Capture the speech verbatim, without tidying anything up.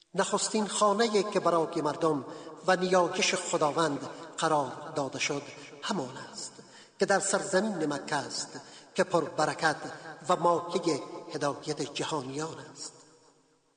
نخستین خانه‌ای که برای مردم و نیایش خداوند قرار داده شد همان است که در سرزمین مکه است که پر برکت و مایه هدایت جهانیان است.